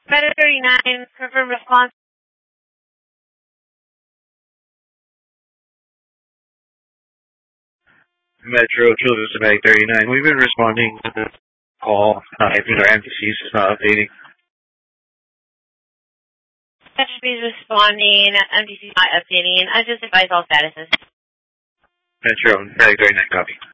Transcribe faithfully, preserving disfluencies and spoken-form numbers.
Metro thirty-nine, confirm response. Metro Children's Medic thirty-nine. We've been responding to the call. Uh, I think our emphasis is not updating. S P is responding, M D C is not updating. I just advise all statuses. Metro Medic thirty-nine, copy.